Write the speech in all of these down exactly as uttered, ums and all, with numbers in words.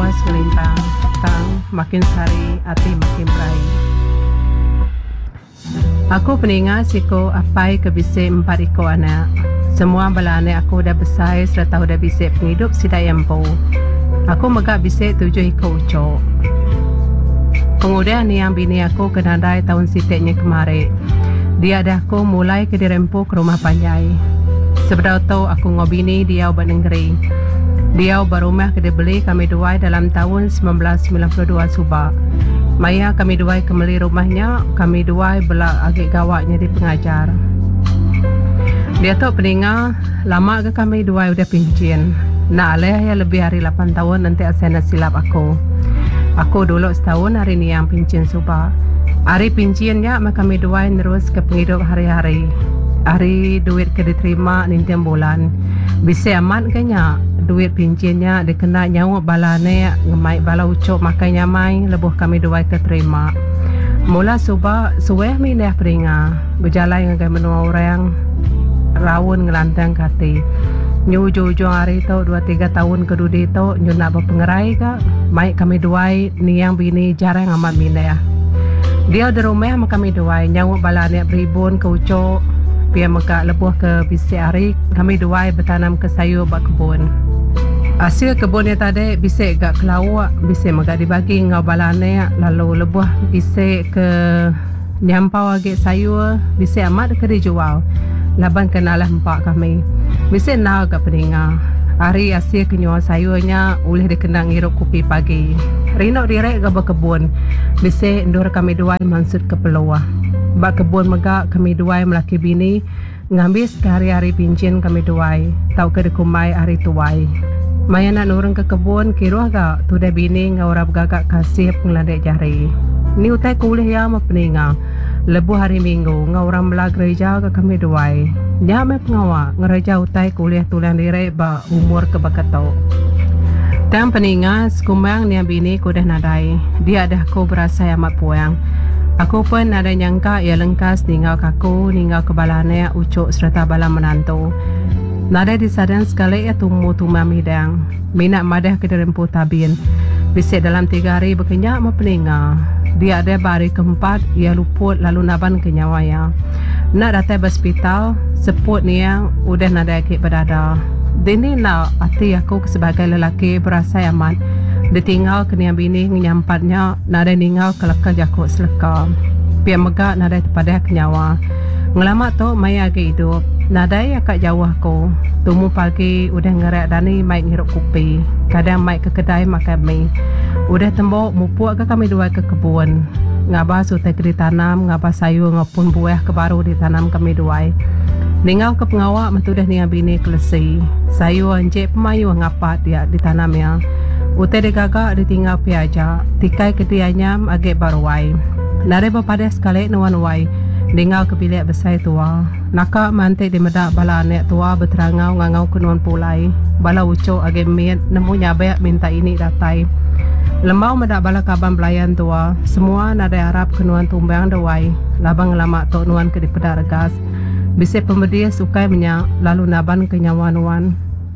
lawas ngelimpang, tang makin sari ati makin berai. Aku peningat siko apai ke bisik empat ekor anak. Semua balane aku dah besar serta dah bisik penghidup sidai empu. Aku megak bisik tujuh ekor ucok. Kemudian ni yang bini aku kenadai tahun sitiknya kemarin. Dia dah aku mulai ke dirempu ke rumah panjai. Sebelum tu aku ngobini dia ubat negeri. Dia berumah ke dibeli kami dua dalam tahun seribu sembilan ratus sembilan puluh dua subak. Maya kami dua kembali rumahnya, kami dua belak agak gawaknya di pengajar. Dia tu peningat, lama ke kami dua udah pincin. Nak alih ya lebih hari lapan tahun nanti asal silap aku. Aku dulu setahun hari ni yang pincin subak. Hari pincinnya maka kami dua terus ke penghidup hari-hari. Hari duit ke diterima nintian bulan. Bisa amat kenya duit pincinnya dikena nyawa balane ngemai bala ucok makan nyamai lebuh kami dua keterima. Mula subak suweh mindah peringa berjalan dengan menua orang rawun ngelantang kati. Nyu ujung-ujung hari tu dua tiga tahun kedudi tu nyu nak berpengerai ke mai kami dua ni yang bini jarang amat mindah. Dia di rumah sama kami dua nyawa balane beribun ke ucok pia meka lebuh ke bisik hari kami dua bertanam ke sayur bak kebun. Hasil kebunnya tadi bisik gak kelawak, bisik mega dibagi ngau balane lalu lebuh bisik ke nyampau agak sayur, bisik amat ke dijual. Laban kenalah empat kami. Bisik nak agak peninga. Hari hasil kenyuan sayurnya boleh dikenang ngirup kopi pagi. Rinok direk ke berkebun. Bisik ndur kami dua mansud ke peluah. Bak kebun megak kami dua melaki bini ngambil sehari-hari pincin kami dua. Tau ke dekumai hari tuai. Maya nak nurung ke kebun kira agak tu dah bini ngau rap gagak kasih pengeladek jari. Ni utai kuliah ya ma peninga. Lebu hari minggu ngau orang belah gereja ke kami dua. Dia me pengawa gereja utai kuliah tulang diri ba umur ke bakato. Tam peninga sekumang ni bini ku dah nadai. Dia dah ku berasa amat puang. Aku pun ada nyangka ia lengkas ninggal kaku ninggal ke balane ucuk serta bala menantu. Nada disadang sekali ia tumu tumam hidang. Minak madah ke derempu tabin. Bisik dalam tiga hari berkenyak ma peninga. Dia ada hari keempat ia luput lalu naban ke nyawanya. Nak datang hospital seput ni yang udah nada akik berdada. Dini nak hati aku sebagai lelaki berasa amat. Ditinggal ke niang bini nyampatnya nada ninggal kelakar jakuk seleka. Pia megak nada terpada kenyawa. Ngelamat tu maya agak hidup. Nada ya kat jauh aku. Tumu pagi udah ngerak dani mai ngirup kopi. Kadang mai ke kedai makan mie. Udah tembok mupuk ke kami dua ke kebun. Ngabah sutai ke ditanam, ngabah sayur ngapun buah ke baru ditanam kami dua. Ningau ke pengawak matu dah ningal bini kelesi. Sayur encik pemayu ngapat dia ditanam ya. Utai digagak ditinggal piaja. Tikai ke dianyam agak baruai. Nare berpada sekali nuan wai. Ningau ke bilik besar tua. Nakak mantik di medak bala anak tua berterangau ngangau kenuan pulai. Bala ucok agak miet nemu nyabek minta ini datai. Lembau medak bala kaban belayan tua. Semua nada harap kenuan tumbang dewai. Labang lama tok nuan ke di pedak regas. Bisik pembedi sukai menyak lalu naban ke nyawa nuan.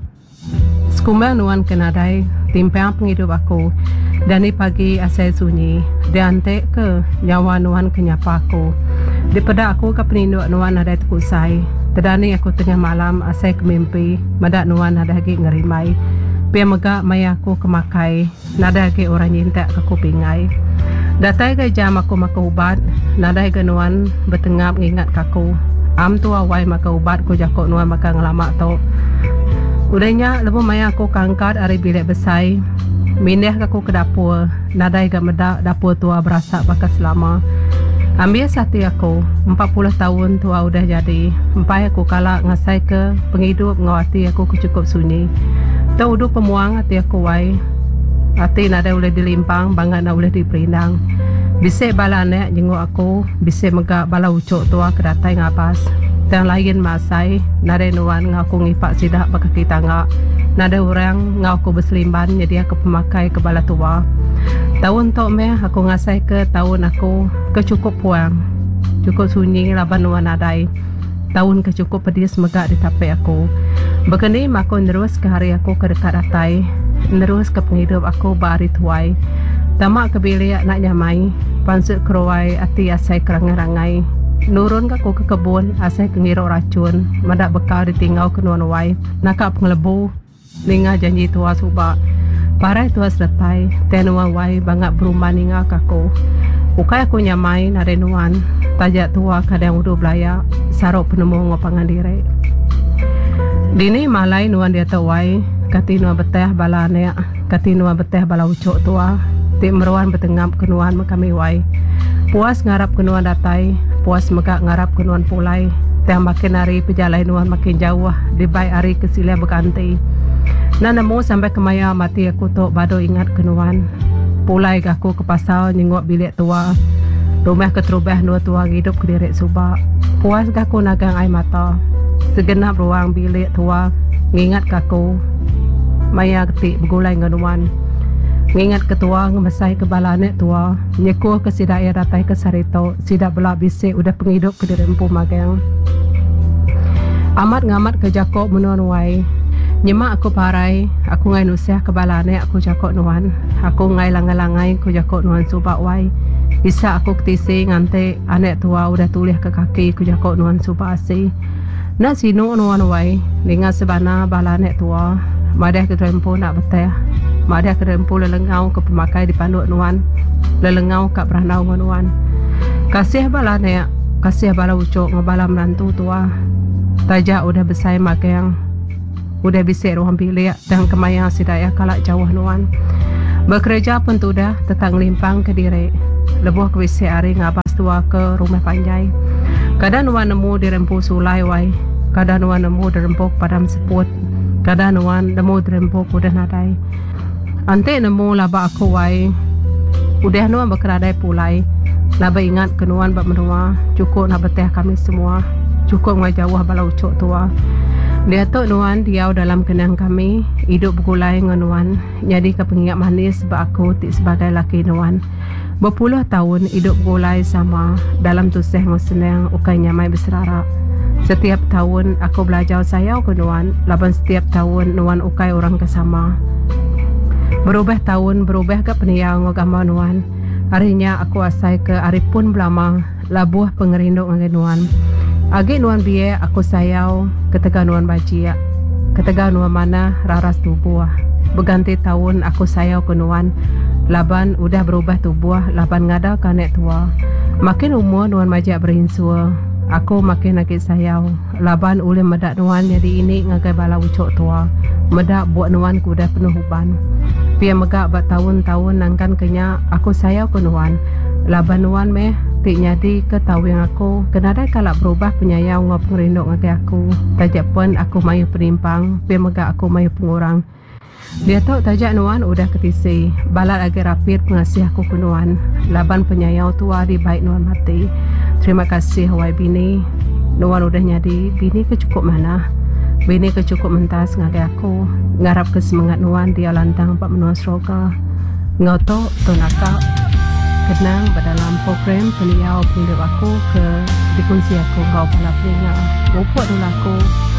Sekumbang nuan ke nadai timpang penghidup aku. Dan ni pagi asal sunyi. Dia antek ke nyawa nuan ke nyapa aku. Di pedak aku ke peninduk nuan ada terkusai. Tedani aku tengah malam asal ke mimpi. Madak nuan ada lagi ngerimai. Pia megak maya aku kemakai. Nada lagi orang nyintak aku pingai. Datai ke jam aku makan ubat. Nada ke nuan bertengap ngingat kaku. Am tu awai makan ubat ku jakok nuan makan ngelamak tu. Udahnya lepas maya aku kangkat hari bilik besar. Mindah aku ke dapur. Nada ke medak dapur tua berasa bakal selama. Ambil sati aku, empat puluh tahun tua udah jadi. Empai aku kalak ngasai ke penghidup ngawati aku cukup sunyi. Tau udah pemuang hati aku wai. Hati nada boleh dilimpang, bangga nak boleh diperindang. Bisik bala anak jenguk aku, bisik megak bala ucuk tua kedatai ngapas. Yang lain masai, nada nuan ngaku ngipak sidak bakaki tangga. Nada orang ngaku berselimban jadi aku pemakai ke bala tua. Tahun tok meh aku ngasai ke tahun aku kecukup puang. Cukup sunyi laban nuan nadai. Tahun kecukup pedis megak di tape aku. Begini aku terus ke hari aku ke dekat atai. Nerus ke penghidup aku bari tuai. Tamak kebilik nak nyamai. Pansut keruai ati asai kerangai-rangai. Nurun aku ke kebun asai kengirok racun. Madak bekal ditinggal ke nuan wai. Nakak pengelebu. Ninga janji tua subak. Parai tua seletai. Tenua wai bangat berumah ninga kaku. Ukai aku nyamai nare nuan. Tajak tua kadang udu belaya. Sarok penemu ngopangan diri. Dini malai nuan dia tawai. Kati nuan beteh bala neak. Kati nuan beteh bala ucok tua. Tik meruan betengap ke nuan kami wai. Puas ngarap ke nuan datai. Puas megak ngarap ke nuan pulai. Tiang makin hari pejalai nuan makin jauh. Di baik hari kesilai berganti. Nah nemu sampai kemaya mati aku tok bado ingat ke nuan. Pulai aku ke pasal nyengok bilik tua. Rumah keterubah nuan tua hidup ke direk subak. Puas aku nagang air mata. Segenap ruang bilik tua ngingat kaku maya ketik bergulai ngenuan ngingat ketua ngemesai kebala nek tua nyekuh ke sidak ya datai ke sarito sidak belak bisik udah penghidup ke dirempu magang amat ngamat ke jakok menuan wai nyemak aku parai aku ngai nusiah kebala nek aku jakok nuan aku ngai langai-langai ku jakok nuan subak wai bisa aku ketisi ngante anek tua udah tulih ke kaki ku jakok nuan subak asi. Nak sinu nuan wai dengan sebana bala nek tua madah ke rempo nak beteh madah ke rempo lelengau ke pemakai di panduk nuan lelengau kat beranau nuan kasih bala nek kasih bala ucok ngabala menantu tua tajak udah besai magang udah bisik ruang bilik dan kemayang sidaya kalak jauh nuan bekerja pun tudah tetang limpang ke diri lebuh ke bisik hari ngabas tua ke rumah panjai kadang nuan nemu di rempo sulai wai kadang nuan nemu derempuk padam seput kadang nuan nemu derempuk udah nadai ante nemu laba aku wai udah nuan berkeradai pulai laba ingat ke nuan bak menua cukup nak beteh kami semua cukup ngai jauh bala ucok tua dia tok nuan diau dalam kenang kami hidup bergulai dengan nuan jadi kepengingat manis bak aku tik sebagai laki nuan berpuluh tahun hidup bergulai sama dalam tuseh ngosenang ukai nyamai berserarak. Setiap tahun aku belajar sayau ke nuan, laban setiap tahun nuan ukai orang kesama. Berubah tahun berubah ke peniau ngagama nuan. Harinya aku asai ke aripun belama, labuh pengerinduk dengan nuan. Agi nuan biye aku sayau ketega nuan bajia. Ketega nuan mana raras tubuh. Berganti tahun aku sayau ke nuan. Laban udah berubah tubuh, laban ngada kanek tua. Makin umur nuan majak berinsua. Aku makin lagi sayau. Laban ulih medak nuan jadi ini ngagai bala ucok tua. Medak buat nuan kuda penuh uban. Pia megak bat tahun-tahun nangkan kenya aku sayau ke nuan. Laban nuan meh tik nyadi ke tahu yang aku. Kenadai kalak berubah penyayau ngop ngerinduk ngagai aku. Tajak pun aku mayu penimpang. Pia megak aku mayu pengurang. Dia tahu tajak nuan udah ketisi. Balat agak rapid pengasih aku ke nuan. Laban penyayau tua di baik nuan mati. Terima kasih Hawaii bini. Nuan udah nyadi bini kecukup mana. Bini kecukup mentas ngagai aku. Ngarap ke semangat nuan dia lantang pak menua seroga. Ngoto tonaka kenang dalam program peniau penilik aku ke dikunci aku kau pala peninga. Upuk dulu aku.